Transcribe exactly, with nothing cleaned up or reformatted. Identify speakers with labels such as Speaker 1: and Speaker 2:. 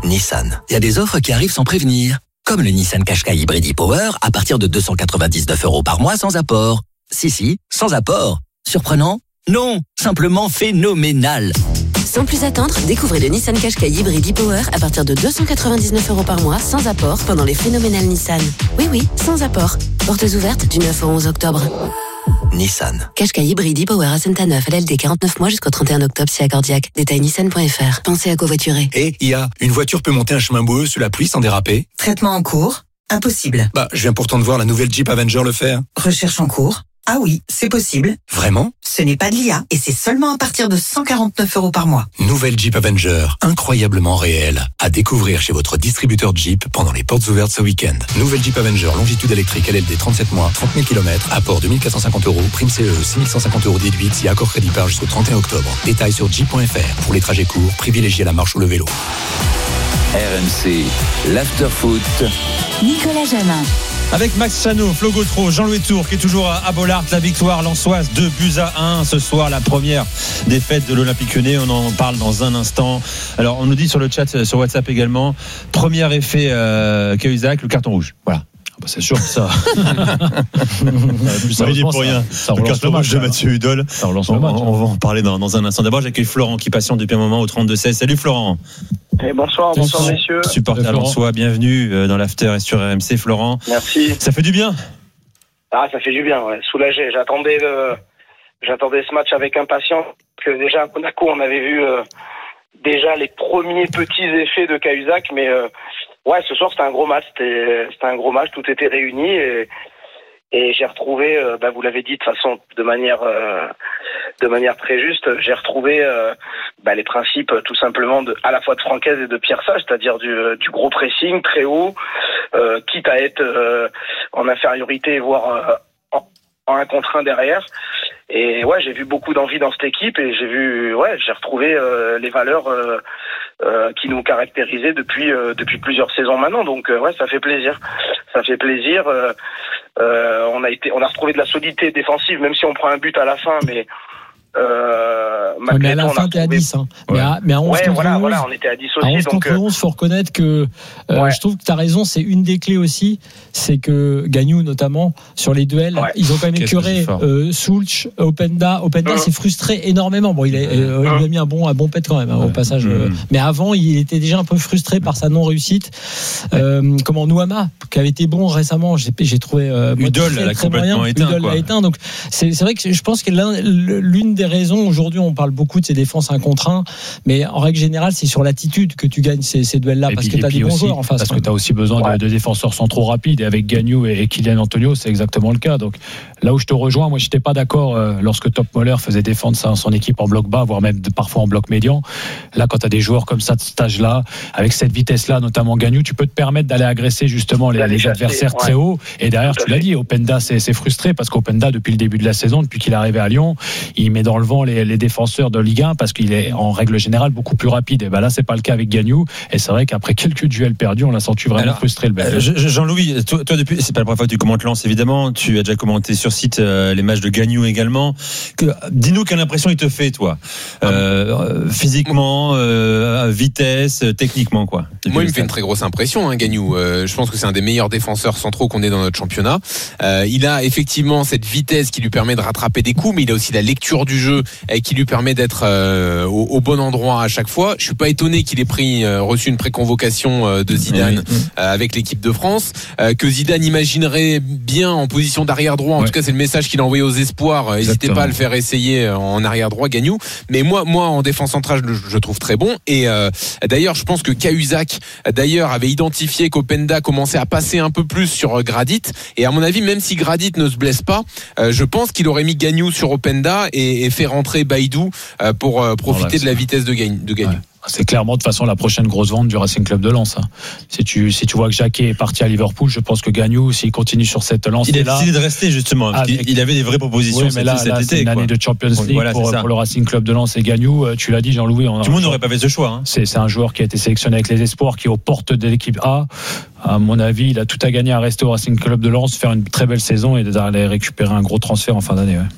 Speaker 1: Nissan. Il y a des offres qui arrivent sans prévenir. Comme le Nissan Qashqai Hybrid e-Power à partir de deux cent quatre-vingt-dix-neuf euros par mois sans apport. Si, si, sans apport. Surprenant ? Non, simplement phénoménal.
Speaker 2: Sans plus attendre, découvrez le Nissan Qashqai Hybrid e-Power à partir de deux cent quatre-vingt-dix-neuf euros par mois sans apport pendant les phénoménales Nissan. Oui, oui, sans apport. Portes ouvertes du neuf au onze octobre.
Speaker 1: Nissan.
Speaker 2: Qashqai Hybrid e-Power à Saint-Neuf, L L D quarante-neuf mois jusqu'au trente et un octobre si accordiaque. Détail nissan point f r. Pensez à covoiturer.
Speaker 3: Et I A, une voiture peut monter un chemin boueux sous la pluie sans déraper?
Speaker 4: Traitement en cours. Impossible.
Speaker 3: Bah, je viens pourtant de voir la nouvelle Jeep Avenger le faire.
Speaker 4: Recherche en cours. Ah oui, c'est possible.
Speaker 3: Vraiment?
Speaker 4: Ce n'est pas de l'I A et c'est seulement à partir de cent quarante-neuf euros par mois.
Speaker 3: Nouvelle Jeep Avenger, incroyablement réelle. À découvrir chez votre distributeur Jeep pendant les portes ouvertes ce week-end. Nouvelle Jeep Avenger, longitude électrique L L D trente-sept mois, trente mille kilomètres, apport deux mille quatre cent cinquante euros, prime C E, six mille cent cinquante euros déduite si accord crédit par jusqu'au trente et un octobre. Détails sur jeep point f r. Pour les trajets courts, privilégiez la marche ou le vélo.
Speaker 5: R M C, l'after-foot.
Speaker 6: Nicolas Jamin.
Speaker 7: Avec Max Chano, Flo Gautreau, Jean-Louis Tour qui est toujours à Bollard, la victoire lensoise deux buts à un ce soir, la première défaite de l'Olympique Lyonnais. On en parle dans un instant. Alors on nous dit sur le chat, sur WhatsApp également, premier effet euh, Cahuzac, le carton rouge. Voilà. Bah c'est sûr que ça. ça dit pour rien. Ça, ça le carton rouge de Mathieu Hudol. Ça relance le match. On, on va en parler dans, dans un instant. D'abord, j'accueille Florent qui patiente depuis un moment au trente-deux seize. Salut Florent.
Speaker 8: Et bonsoir, bonsoir
Speaker 7: Bonsoir
Speaker 8: messieurs.
Speaker 7: Supporter lensois, bienvenue dans l'after et sur R M C, Florent.
Speaker 8: Merci.
Speaker 7: Ça fait du bien.
Speaker 8: Ah, ça fait du bien, ouais. Soulagé. J'attendais le, j'attendais ce match avec impatience. Que déjà à Monaco, on avait vu euh, déjà les premiers petits effets de Cahuzac, mais euh, ouais, ce soir c'était un gros match. C'était, c'était un gros match. Tout était réuni et, et j'ai retrouvé, euh, bah, vous l'avez dit de façon, de manière, euh, de manière très juste, j'ai retrouvé euh, bah, les principes tout simplement de, à la fois de Francaise et de Pierre Sage, c'est-à-dire du, du gros pressing très haut, euh, quitte à être euh, en infériorité, voire euh, en, en un contre un derrière. Et ouais, j'ai vu beaucoup d'envie dans cette équipe et j'ai vu, ouais, j'ai retrouvé euh, les valeurs euh, euh, qui nous caractérisaient depuis euh, depuis plusieurs saisons maintenant. Donc euh, ouais, ça fait plaisir, ça fait plaisir. Euh, euh, on a été, on a retrouvé de la solidité défensive, même si on prend un but à la fin, mais
Speaker 9: Euh, ouais, mais à la fin, t'es à dix. Hein.
Speaker 8: Ouais.
Speaker 9: Mais, à, mais à onze
Speaker 8: ouais,
Speaker 9: contre
Speaker 8: voilà,
Speaker 9: onze,
Speaker 8: voilà, on était à dix aussi.
Speaker 9: à onze
Speaker 8: donc,
Speaker 9: contre onze, faut reconnaître que euh, ouais. je trouve que t'as raison, c'est une des clés aussi, c'est que Gagnou notamment, sur les duels, ouais. ils ont quand même écœuré euh, Soulch, Openda. Openda mmh. s'est frustré énormément. Bon, il a, euh, mmh. il a mis un bon, un bon pet quand même, hein, au passage. Mmh. Euh, mais avant, il était déjà un peu frustré par sa non-réussite. Euh, comment Nouama, qui avait été bon récemment, j'ai, j'ai trouvé euh,
Speaker 7: Udol l'a complètement moyen. éteint.
Speaker 9: Udol l'a éteint. Donc, c'est, c'est vrai que je pense que l'un, l'une des raisons aujourd'hui, on parle beaucoup de ces défenses un contre un, mais en règle générale, c'est sur l'attitude que tu gagnes ces, ces duels-là, et parce puis, que tu as des bons aussi, joueurs en face.
Speaker 10: Parce que tu as aussi besoin ouais. de, de défenseurs centraux rapides, et avec Gagnou et, et Kylian Antonio, c'est exactement le cas. Donc là où je te rejoins, moi, je n'étais pas d'accord euh, lorsque Top Moller faisait défendre sa, son équipe en bloc bas, voire même de, parfois en bloc médian. Là, quand tu as des joueurs comme ça de cet âge-là, avec cette vitesse-là, notamment Gagnou, tu peux te permettre d'aller agresser justement les, les adversaires ouais. très hauts. Et derrière, tu l'as dit, Openda, c'est, c'est frustré parce qu'Openda, depuis le début de la saison, depuis qu'il est arrivé à Lyon, il met dans le vent les, les défenseurs de Ligue un parce qu'il est en règle générale beaucoup plus rapide. Et ben là, c'est pas le cas avec Gagnou. Et c'est vrai qu'après quelques duels perdus, on l'a senti vraiment Alors, frustré. Le
Speaker 7: euh, Jean-Louis, toi, toi, depuis, c'est pas la première fois que tu commentes Lens, évidemment. Tu as déjà commenté sur site euh, les matchs de Gagnou également. Que, dis-nous quelle impression il te fait, toi, euh, physiquement, euh, vitesse, techniquement, quoi.
Speaker 11: Moi, il me fait une très grosse impression, hein, Gagnou. Euh, je pense que c'est un des meilleurs défenseurs centraux qu'on ait dans notre championnat. Euh, il a effectivement cette vitesse qui lui permet de rattraper des coups, mais il a aussi la lecture du jeu et qui lui permet d'être euh, au, au bon endroit à chaque fois. Je suis pas étonné qu'il ait pris euh, reçu une préconvocation euh, de Zidane oui, oui. Euh, avec l'équipe de France, euh, que Zidane imaginerait bien en position d'arrière droit. En ouais. tout cas, c'est le message qu'il a envoyé aux espoirs. N'hésitez pas à le faire essayer en arrière droit, Gagnou. Mais moi, moi, en défense centrale, je, je trouve très bon. Et euh, d'ailleurs, je pense que Cahuzac, d'ailleurs, avait identifié qu'Openda commençait à passer un peu plus sur Gradit. Et à mon avis, même si Gradit ne se blesse pas, euh, je pense qu'il aurait mis Gagnou sur Openda et, et fait rentrer Baïdou euh, pour euh, profiter de la vitesse de Gagnou. De Gagnou. Ouais.
Speaker 10: C'est clairement de toute façon la prochaine grosse vente du Racing Club de Lens. Si tu, si tu vois que Jacquet est parti à Liverpool, je pense que Gagnou, s'il continue sur cette lance,
Speaker 7: il a décidé de rester justement. Parce avec... Il avait des vraies propositions. Oui,
Speaker 10: mais là, cet là été, c'est une quoi. année de Champions League voilà, pour, pour le Racing Club de Lens et Gagnou. Tu l'as dit, Jean-Louis. On
Speaker 7: Tout le monde n'aurait pas fait ce choix. Hein.
Speaker 10: C'est, c'est un joueur qui a été sélectionné avec les espoirs, qui est aux portes de l'équipe A. À mon avis, il a tout à gagner à rester au Racing Club de Lens, faire une très belle saison et d'aller récupérer un gros transfert en fin d'année. Ouais.